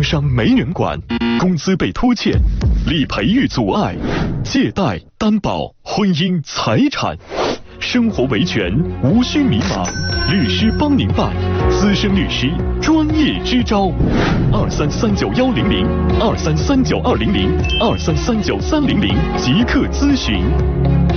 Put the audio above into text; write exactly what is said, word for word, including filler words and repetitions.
伤没人管，工资被拖欠，理赔遇阻碍，借贷、担保、婚姻、财产，生活维权无需迷茫，律师帮您办，资深律师专业支招，二三三九幺零零，二三三九二零零，二三三九三零零，即刻咨询。